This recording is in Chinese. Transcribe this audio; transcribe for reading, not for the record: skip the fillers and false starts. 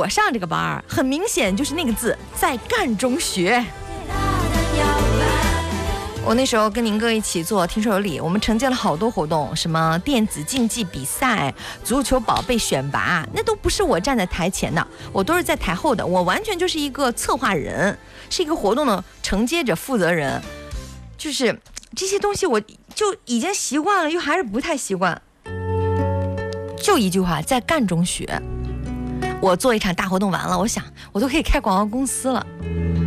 我上这个班很明显就是那个字，在干中学。我那时候跟宁哥一起做听说有理，我们承接了好多活动，什么电子竞技比赛、足球宝贝选拔，那都不是我站在台前的，我都是在台后的，我完全就是一个策划人，是一个活动的承接者、负责人，就是这些东西我就已经习惯了，又还是不太习惯。就一句话，在干中学。我做一场大活动完了，我想我都可以开广告公司了。